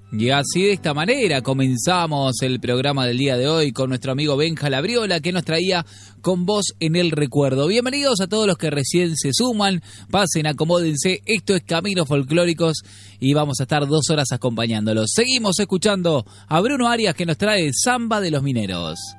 Y así de esta manera comenzamos el programa del día de hoy con nuestro amigo Benja Labriola, que nos traía Con Vos en el Recuerdo. Bienvenidos a todos los que recién se suman, pasen, acomódense, esto es Caminos Folclóricos y vamos a estar 2 horas acompañándolos. Seguimos escuchando a Bruno Arias que nos trae Samba de los Mineros.